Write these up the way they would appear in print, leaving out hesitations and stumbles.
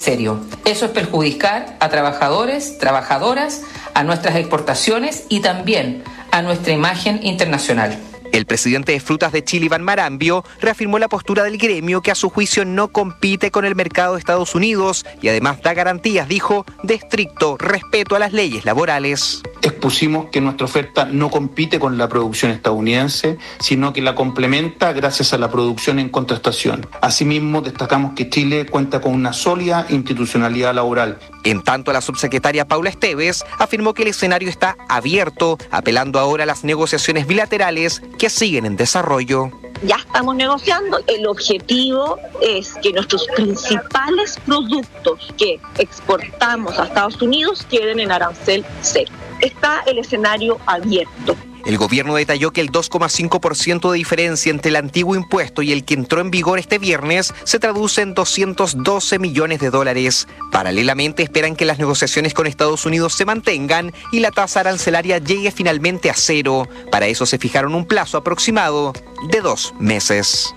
serio. Eso es perjudicar a trabajadores, trabajadoras, a nuestras exportaciones y también a nuestra imagen internacional. El presidente de Frutas de Chile, Iván Marambio, reafirmó la postura del gremio que a su juicio no compite con el mercado de Estados Unidos y además da garantías, dijo, de estricto respeto a las leyes laborales. Expusimos que nuestra oferta no compite con la producción estadounidense, sino que la complementa gracias a la producción en contratación. Asimismo, destacamos que Chile cuenta con una sólida institucionalidad laboral. En tanto, la subsecretaria Paula Esteves afirmó que el escenario está abierto, apelando ahora a las negociaciones bilaterales que siguen en desarrollo. Ya estamos negociando. El objetivo es que nuestros principales productos que exportamos a Estados Unidos queden en arancel cero. Está el escenario abierto. El gobierno detalló que el 2,5% de diferencia entre el antiguo impuesto y el que entró en vigor este viernes se traduce en $212 millones. Paralelamente esperan que las negociaciones con Estados Unidos se mantengan y la tasa arancelaria llegue finalmente a cero. Para eso se fijaron un plazo aproximado de 2 meses.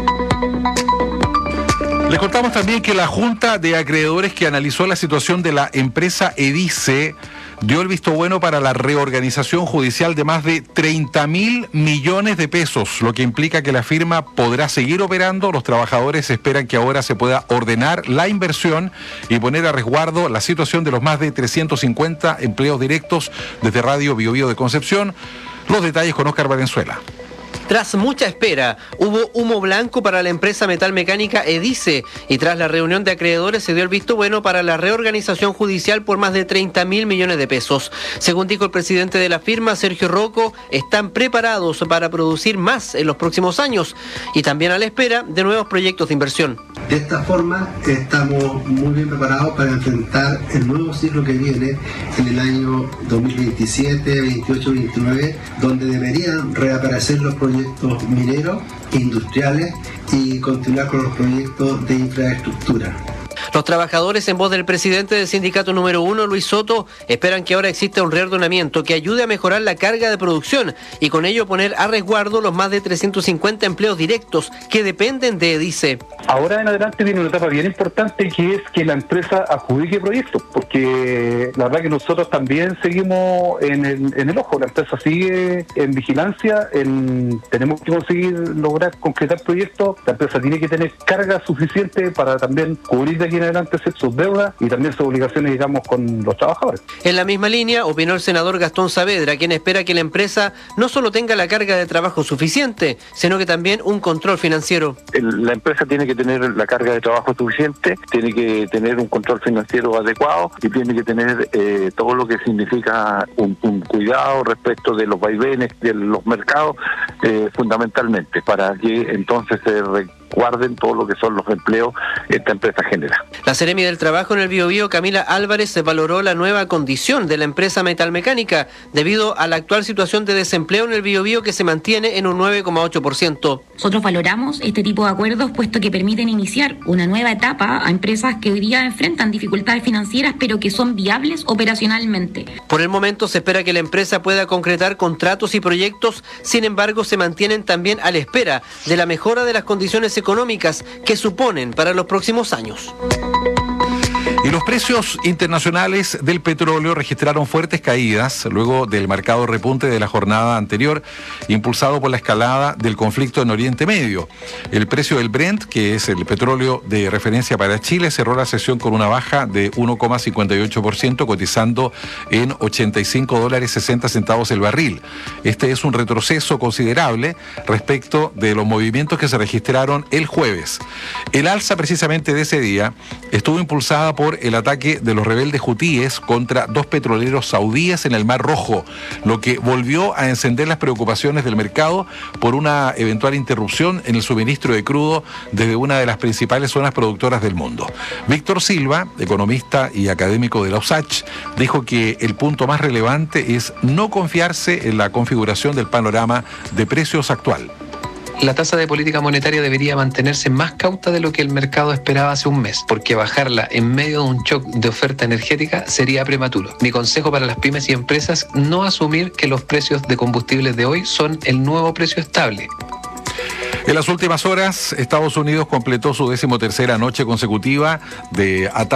Les contamos también que la Junta de Acreedores que analizó la situación de la empresa Edice dio el visto bueno para la reorganización judicial de más de 30.000 millones de pesos, lo que implica que la firma podrá seguir operando. Los trabajadores esperan que ahora se pueda ordenar la inversión y poner a resguardo la situación de los más de 350 empleos directos desde Radio Bio Bio de Concepción. Los detalles con Óscar Valenzuela. Tras mucha espera, hubo humo blanco para la empresa metalmecánica Edice y tras la reunión de acreedores se dio el visto bueno para la reorganización judicial por más de 30.000 millones de pesos. Según dijo el presidente de la firma, Sergio Rocco, están preparados para producir más en los próximos años y también a la espera de nuevos proyectos de inversión. De esta forma estamos muy bien preparados para enfrentar el nuevo ciclo que viene en el año 2027, 28, 29, donde deberían reaparecer los proyectos mineros, industriales y continuar con los proyectos de infraestructura. Los trabajadores, en voz del presidente del sindicato número 1, Luis Soto, esperan que ahora exista un reordenamiento que ayude a mejorar la carga de producción y con ello poner a resguardo los más de 350 empleos directos que dependen de Edice. Ahora en adelante viene una etapa bien importante que es que la empresa adjudique proyectos, porque la verdad que nosotros también seguimos en el ojo, la empresa sigue en vigilancia, tenemos que conseguir lograr concretar proyectos, la empresa tiene que tener carga suficiente para también cubrir de aquí en adelante sus deudas y también sus obligaciones, digamos, con los trabajadores. En la misma línea opinó el senador Gastón Saavedra, quien espera que la empresa no solo tenga la carga de trabajo suficiente, sino que también un control financiero. La empresa tiene que tener la carga de trabajo suficiente, tiene que tener un control financiero adecuado y tiene que tener todo lo que significa un cuidado respecto de los vaivenes de los mercados, fundamentalmente, para que entonces se guarden todo lo que son los empleos que esta empresa genera. La Seremi del Trabajo en el Bio Bio, Camila Álvarez, se valoró la nueva condición de la empresa metalmecánica debido a la actual situación de desempleo en el Bio Bio que se mantiene en un 9,8%. Nosotros valoramos este tipo de acuerdos puesto que permiten iniciar una nueva etapa a empresas que hoy día enfrentan dificultades financieras pero que son viables operacionalmente. Por el momento se espera que la empresa pueda concretar contratos y proyectos, sin embargo se mantienen también a la espera de la mejora de las condiciones económicas que suponen para los próximos años. Y los precios internacionales del petróleo registraron fuertes caídas luego del marcado repunte de la jornada anterior, impulsado por la escalada del conflicto en Oriente Medio. El precio del Brent, que es el petróleo de referencia para Chile, cerró la sesión con una baja de 1,58%, cotizando en $85.60 el barril. Este es un retroceso considerable respecto de los movimientos que se registraron el jueves. El alza precisamente de ese día estuvo impulsada por el ataque de los rebeldes hutíes contra 2 petroleros saudíes en el Mar Rojo, lo que volvió a encender las preocupaciones del mercado por una eventual interrupción en el suministro de crudo desde una de las principales zonas productoras del mundo. Víctor Silva, economista y académico de la USACH, dijo que el punto más relevante es no confiarse en la configuración del panorama de precios actual. La tasa de política monetaria debería mantenerse más cauta de lo que el mercado esperaba hace un mes, porque bajarla en medio de un shock de oferta energética sería prematuro. Mi consejo para las pymes y empresas: no asumir que los precios de combustibles de hoy son el nuevo precio estable. En las últimas horas, Estados Unidos completó su 13ª noche consecutiva de ataques